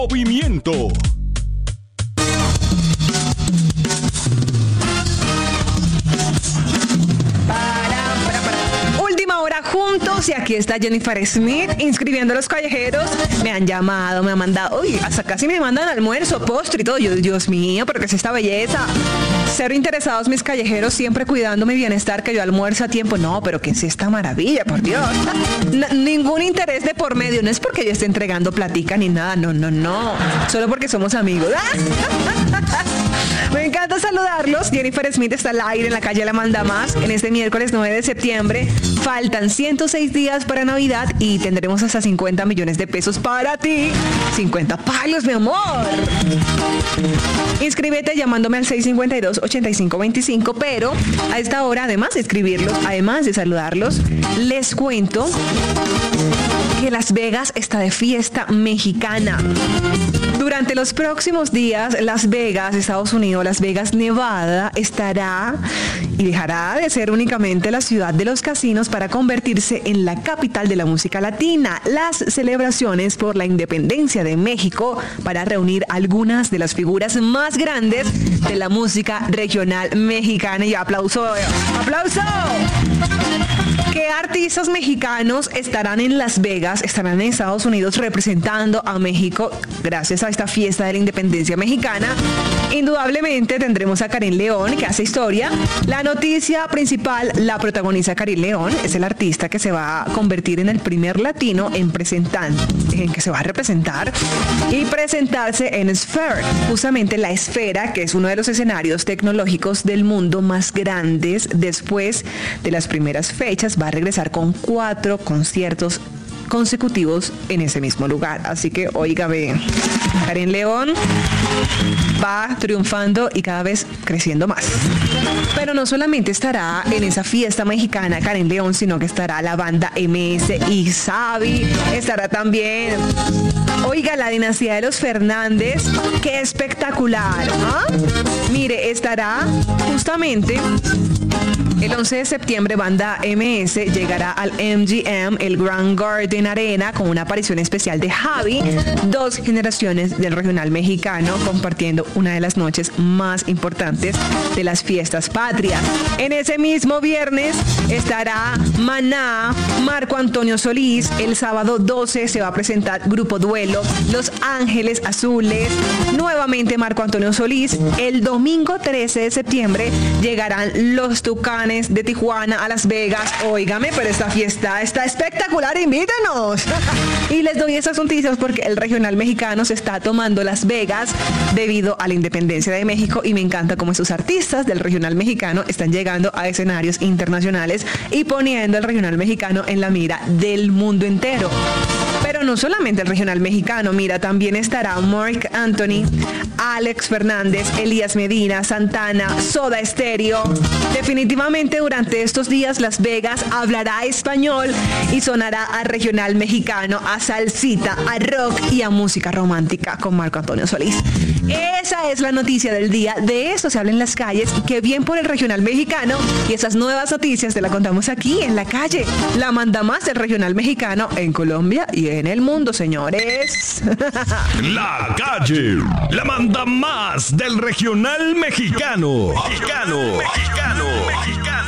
Movimiento. Última hora juntos y aquí está Jennifer Smith inscribiendo a los callejeros. Me han llamado, me han mandado, uy, hasta casi me mandan almuerzo, postre y todo. Yo, Dios mío, pero ¿qué es esta belleza? Cero interesados mis callejeros, siempre cuidando mi bienestar, que yo almuerzo a tiempo. No, pero ¿qué es esta maravilla, por Dios? Ningún interés de por medio, no es porque yo esté entregando platica ni nada, no. Solo porque somos amigos. Me encanta saludarlos. Jennifer Smith está al aire en la calle La Manda Más en este miércoles 9 de septiembre. Faltan 106 días para Navidad y tendremos hasta 50 millones de pesos para ti. 50 palos, mi amor. Inscríbete llamándome al 652-8525, pero a esta hora, además de escribirlos, además de saludarlos, les cuento que Las Vegas está de fiesta mexicana. Durante los próximos días, Las Vegas, Estados Unidos, Las Vegas, Nevada, estará y dejará de ser únicamente la ciudad de los casinos para convertirse en la capital de la música latina. Las celebraciones por la independencia de México para reunir algunas de las figuras más grandes de la música regional mexicana. Y aplauso, aplauso. ¿Qué artistas mexicanos estarán en Las Vegas, estarán en Estados Unidos representando a México gracias a esta fiesta de la independencia mexicana? Indudablemente tendremos a Karim León, que hace historia. La noticia principal la protagoniza Karim León, es el artista que se va a convertir en el primer latino en que se va a representar y presentarse en Sphere, justamente la Esfera, que es uno de los escenarios tecnológicos del mundo más grandes. Después de las primeras fechas va a regresar con 4 conciertos consecutivos en ese mismo lugar. Así que, óigame, Karim León va triunfando y cada vez creciendo más. Pero no solamente estará en esa fiesta mexicana Karim León, sino que estará la banda MS y Xavi. Estará también, oiga, la dinastía de los Fernández. ¡Qué espectacular! ¿Ah? Mire, estará justamente el 11 de septiembre, banda MS llegará al MGM, el Grand Garden Arena, con una aparición especial de Javi, 2 generaciones del regional mexicano, compartiendo una de las noches más importantes de las fiestas patrias. En ese mismo viernes estará Maná, Marco Antonio Solís. El sábado 12 se va a presentar Grupo Duelo, Los Ángeles Azules, nuevamente Marco Antonio Solís. El domingo 13 de septiembre llegarán Los Tucanes de Tijuana a Las Vegas. Óigame, pero esta fiesta está espectacular, invítenos. Y les doy esas noticias porque el regional mexicano se está tomando Las Vegas debido a la independencia de México, y me encanta cómo esos artistas del regional mexicano están llegando a escenarios internacionales y poniendo al regional mexicano en la mira del mundo entero. Pero no solamente el regional mexicano, mira, también estará Marc Anthony, Alex Fernández, Elías Medina, Santana, Soda Stereo. Definitivamente durante estos días Las Vegas hablará español y sonará a regional mexicano, a salsita, a rock y a música romántica con Marco Antonio Solís. Esa es la noticia del día. De eso se habla en las calles, y qué bien por el regional mexicano. Y esas nuevas noticias te las contamos aquí en la calle. La manda más del regional mexicano en Colombia y en el mundo, señores. La calle, la manda más del regional mexicano. Mexicano.